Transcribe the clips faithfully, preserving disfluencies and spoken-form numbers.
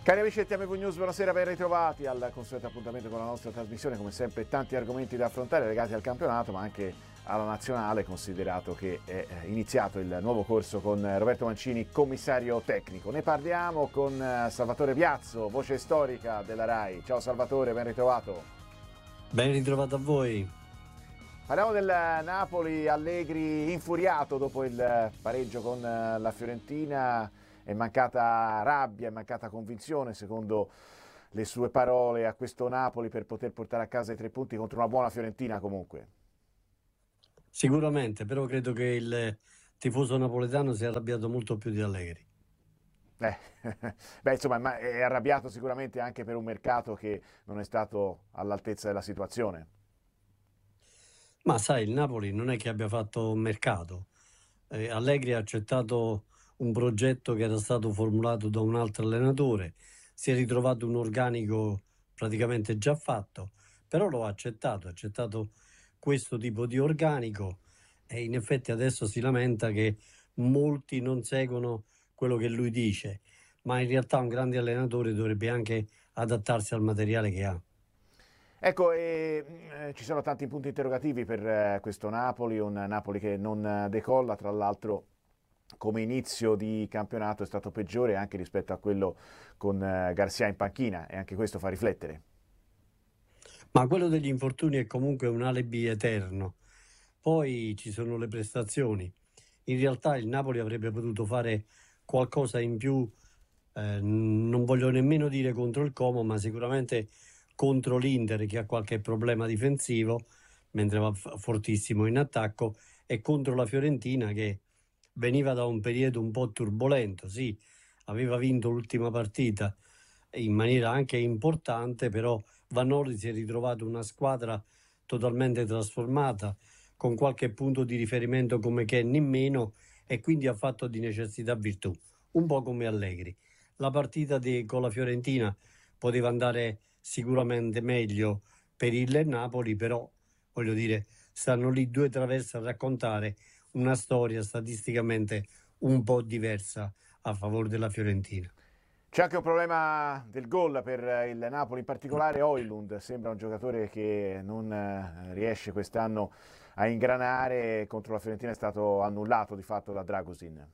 Cari amici del T M V News, buonasera, ben ritrovati al consueto appuntamento con la nostra trasmissione. Come sempre tanti argomenti da affrontare legati al campionato ma anche alla nazionale, considerato che è iniziato il nuovo corso con Roberto Mancini, commissario tecnico. Ne parliamo con Salvatore Piazzo, voce storica della RAI. Ciao Salvatore, ben ritrovato. Ben ritrovato a voi. Parliamo del Napoli, Allegri infuriato dopo il pareggio con la Fiorentina. È mancata rabbia, è mancata convinzione, secondo le sue parole, a questo Napoli per poter portare a casa i tre punti contro una buona Fiorentina comunque. Sicuramente, però credo che il tifoso napoletano sia arrabbiato molto più di Allegri. Eh, beh, insomma, ma è arrabbiato sicuramente anche per un mercato che non è stato all'altezza della situazione. Ma sai, il Napoli non è che abbia fatto un mercato. Eh, Allegri ha accettato un progetto che era stato formulato da un altro allenatore, si è ritrovato un organico praticamente già fatto, però lo ha accettato, ha accettato questo tipo di organico e in effetti adesso si lamenta che molti non seguono quello che lui dice, ma in realtà un grande allenatore dovrebbe anche adattarsi al materiale che ha. Ecco, e, eh, ci sono tanti punti interrogativi per eh, questo Napoli, un Napoli che non decolla, tra l'altro come inizio di campionato è stato peggiore anche rispetto a quello con eh, Garcia in panchina, e anche questo fa riflettere. Ma quello degli infortuni è comunque un alibi eterno. Poi ci sono le prestazioni. In realtà il Napoli avrebbe potuto fare qualcosa in più, eh, non voglio nemmeno dire contro il Como, ma sicuramente contro l'Inter che ha qualche problema difensivo, mentre va f- fortissimo in attacco, e contro la Fiorentina che veniva da un periodo un po' turbolento. Sì, aveva vinto l'ultima partita in maniera anche importante, però Vanoli si è ritrovato una squadra totalmente trasformata, con qualche punto di riferimento come Kenny in meno, e quindi ha fatto di necessità virtù, un po' come Allegri. La partita di, con la Fiorentina poteva andare sicuramente meglio per il Napoli, però voglio dire, stanno lì due traverse a raccontare una storia statisticamente un po' diversa a favore della Fiorentina. C'è anche un problema del gol per il Napoli, in particolare Højlund sembra un giocatore che non eh, riesce quest'anno a ingranare, contro la Fiorentina è stato annullato di fatto da Dragusin.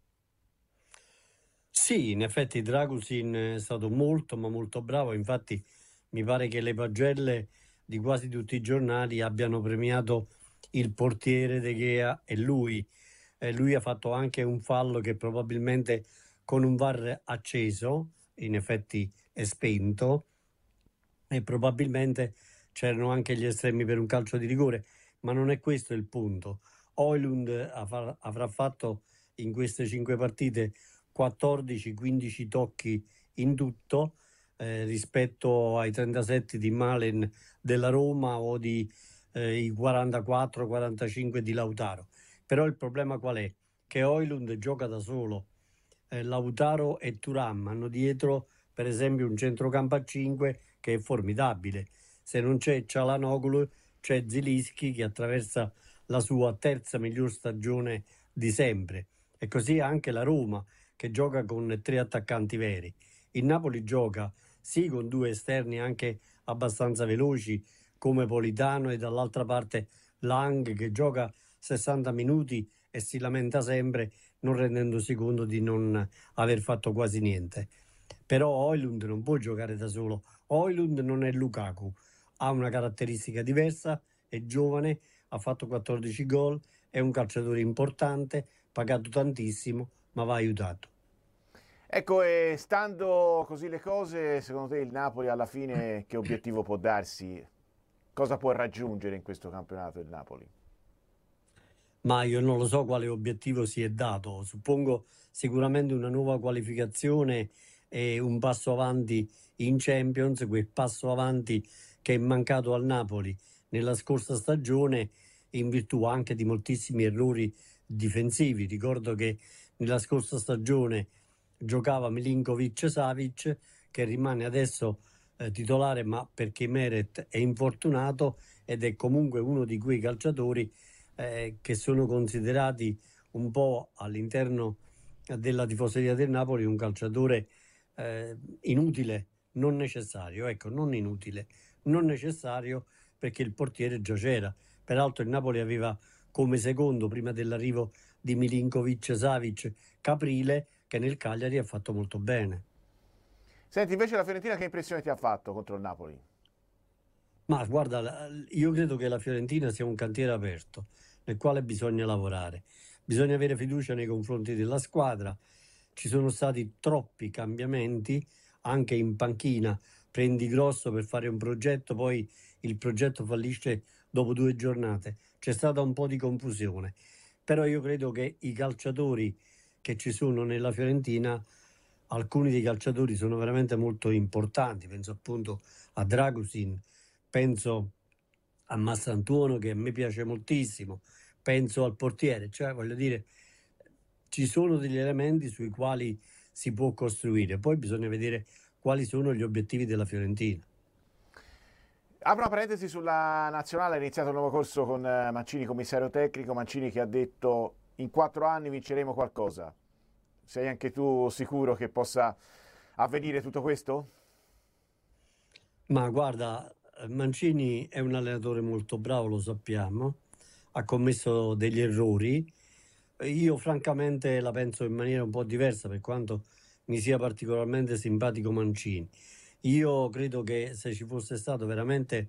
Sì, in effetti Dragusin è stato molto ma molto bravo, infatti mi pare che le pagelle di quasi tutti i giornali abbiano premiato il portiere De Gea e lui. E lui ha fatto anche un fallo che probabilmente con un V A R acceso, in effetti è spento, e probabilmente c'erano anche gli estremi per un calcio di rigore, ma non è questo il punto. Højlund avrà, avrà fatto in queste cinque partite quattordici quindici tocchi in tutto, eh, rispetto ai trentasette di Malen della Roma o di eh, i quarantaquattro quarantacinque di Lautaro. Però il problema qual è? Che Højlund gioca da solo. Eh, Lautaro e Thuram hanno dietro per esempio un centrocampo a cinque che è formidabile. Se non c'è Çalhanoğlu, c'è Zilinski che attraversa la sua terza miglior stagione di sempre. E così anche la Roma, che gioca con tre attaccanti veri. Il Napoli gioca sì con due esterni anche abbastanza veloci come Politano, e dall'altra parte Lang che gioca sessanta minuti e si lamenta sempre, non rendendosi conto di non aver fatto quasi niente. Però Højlund non può giocare da solo. Højlund non è Lukaku, ha una caratteristica diversa, è giovane, ha fatto quattordici gol, è un calciatore importante, pagato tantissimo, ma va aiutato. Ecco, e stando così le cose, secondo te il Napoli alla fine che obiettivo può darsi? Cosa può raggiungere in questo campionato il Napoli? Ma io non lo so quale obiettivo si è dato. Suppongo sicuramente una nuova qualificazione e un passo avanti in Champions, quel passo avanti che è mancato al Napoli nella scorsa stagione in virtù anche di moltissimi errori difensivi. Ricordo che nella scorsa stagione giocava Milinkovic-Savic, che rimane adesso eh, titolare, ma perché Meret è infortunato, ed è comunque uno di quei calciatori eh, che sono considerati un po' all'interno della tifoseria del Napoli un calciatore eh, inutile, non necessario, ecco, non inutile, non necessario perché il portiere già c'era. Peraltro il Napoli aveva come secondo, prima dell'arrivo di Milinkovic, Savic, Caprile, che nel Cagliari ha fatto molto bene. Senti, invece la Fiorentina che impressione ti ha fatto contro il Napoli? Ma guarda, la- io credo che la Fiorentina sia un cantiere aperto nel quale bisogna lavorare. Bisogna avere fiducia nei confronti della squadra. Ci sono stati troppi cambiamenti anche in panchina. Prendi Grosso per fare un progetto, poi il progetto fallisce dopo due giornate. C'è stata un po' di confusione. Però io credo che i calciatori che ci sono nella Fiorentina, alcuni dei calciatori sono veramente molto importanti. Penso appunto a Dragusin, penso a Massantuono che a me piace moltissimo, penso al portiere, cioè voglio dire, ci sono degli elementi sui quali si può costruire, poi bisogna vedere quali sono gli obiettivi della Fiorentina. Apro una parentesi sulla nazionale, è iniziato il nuovo corso con eh, Mancini, commissario tecnico, Mancini che ha detto in quattro anni vinceremo qualcosa. Sei anche tu sicuro che possa avvenire tutto questo? Ma guarda, Mancini è un allenatore molto bravo, lo sappiamo, ha commesso degli errori. Io francamente la penso in maniera un po' diversa, per quanto mi sia particolarmente simpatico Mancini. Io credo che se ci fosse stato veramente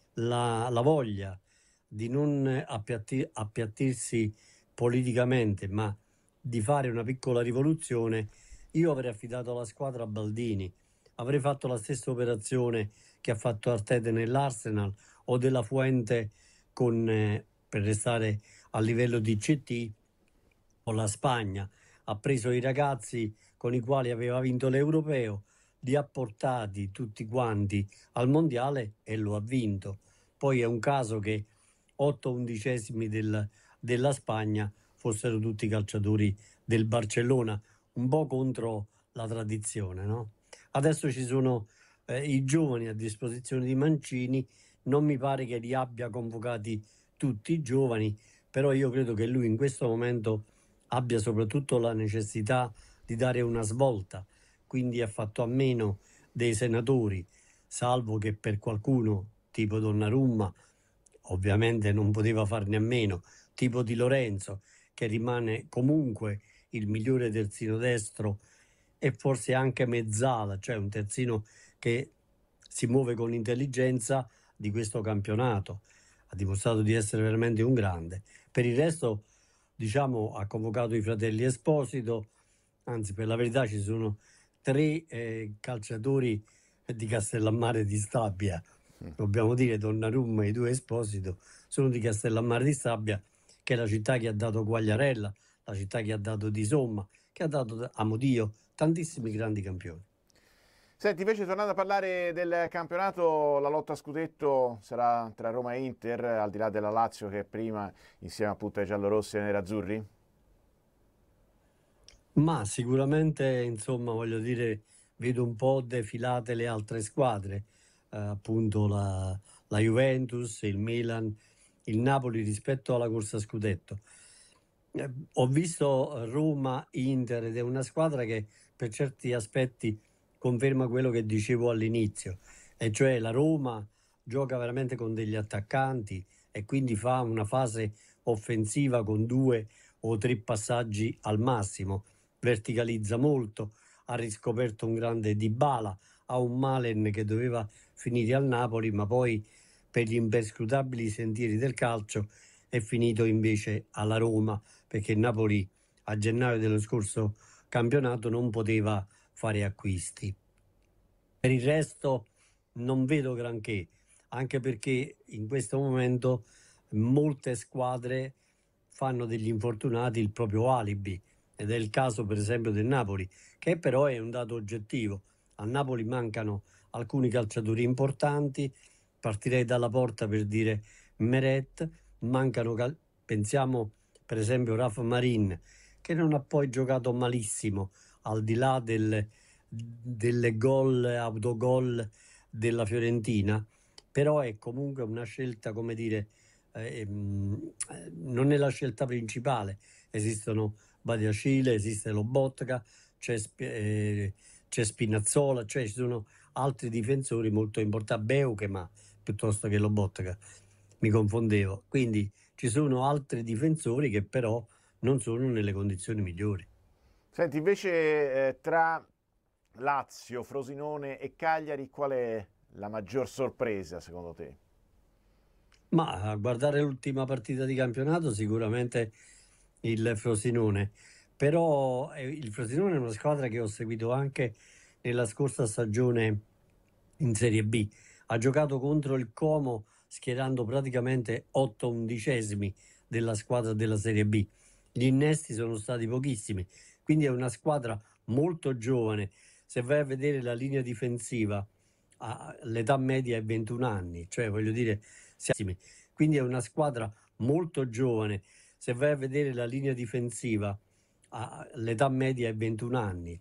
la, la voglia di non appiatti- appiattirsi politicamente, ma di fare una piccola rivoluzione, io avrei affidato la squadra a Baldini. Avrei fatto la stessa operazione che ha fatto Arteta nell'Arsenal o della Fuente con, eh, per restare a livello di C T, con la Spagna. Ha preso i ragazzi con i quali aveva vinto l'Europeo, li ha portati tutti quanti al Mondiale e lo ha vinto. Poi è un caso che otto undicesimi del- della Spagna fossero tutti calciatori del Barcellona, un po' contro la tradizione, no? Adesso ci sono eh, i giovani a disposizione di Mancini, non mi pare che li abbia convocati tutti i giovani, però io credo che lui in questo momento abbia soprattutto la necessità di dare una svolta, quindi ha fatto a meno dei senatori, salvo che per qualcuno, tipo Donnarumma, ovviamente non poteva farne a meno, tipo Di Lorenzo, che rimane comunque il migliore terzino destro e forse anche mezzala, cioè un terzino che si muove con intelligenza di questo campionato. Ha dimostrato di essere veramente un grande. Per il resto, diciamo, ha convocato i fratelli Esposito, anzi, per la verità ci sono tre eh, calciatori di Castellammare di Stabia. Dobbiamo dire Donnarumma e i due Esposito sono di Castellammare di Stabia, che è la città che ha dato Quagliarella, la città che ha dato Di Somma, che ha dato, amo Dio, tantissimi grandi campioni. Senti, invece tornando a parlare del campionato, la lotta a scudetto sarà tra Roma e Inter, al di là della Lazio che è prima, insieme appunto ai giallorossi e ai nerazzurri? Ma sicuramente, insomma, voglio dire, vedo un po' defilate le altre squadre, eh, appunto la, la Juventus, il Milan, il Napoli rispetto alla corsa a scudetto. Eh, ho visto Roma-Inter ed è una squadra che per certi aspetti conferma quello che dicevo all'inizio, e cioè la Roma gioca veramente con degli attaccanti e quindi fa una fase offensiva con due o tre passaggi al massimo, verticalizza molto, ha riscoperto un grande Dybala, ha un Malen che doveva finire al Napoli, ma poi per gli imperscrutabili sentieri del calcio è finito invece alla Roma, perché il Napoli a gennaio dello scorso campionato non poteva fare acquisti. Per il resto non vedo granché, anche perché in questo momento molte squadre fanno degli infortunati il proprio alibi, ed è il caso per esempio del Napoli, che però è un dato oggettivo. A Napoli mancano alcuni calciatori importanti, partirei dalla porta per dire Meret, mancano, cal- pensiamo per esempio Rafa Marin, che non ha poi giocato malissimo, al di là del, delle gol, autogol della Fiorentina, però è comunque una scelta, come dire, eh, ehm, eh, non è la scelta principale. Esistono Badiacile, esiste Lobotka, c'è, Sp- eh, c'è Spinazzola, cioè ci sono altri difensori molto importanti, Beukema piuttosto che Lobotka, mi confondevo. Quindi ci sono altri difensori che però non sono nelle condizioni migliori. Senti, invece eh, tra Lazio, Frosinone e Cagliari, qual è la maggior sorpresa secondo te? Ma a guardare l'ultima partita di campionato sicuramente il Frosinone, però eh, il Frosinone è una squadra che ho seguito anche nella scorsa stagione in Serie B. Ha giocato contro il Como schierando praticamente otto undicesimi della squadra della Serie B. Gli innesti sono stati pochissimi, quindi è una squadra molto giovane. Se vai a vedere la linea difensiva, ah, l'età media è ventuno anni, cioè voglio dire, siamo- quindi è una squadra molto giovane. Se vai a vedere la linea difensiva, ah, l'età media è ventuno anni.